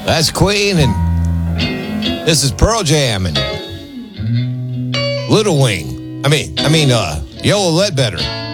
That's Queen, and this is Pearl Jam and Little Wing. I mean, Yellow Ledbetter.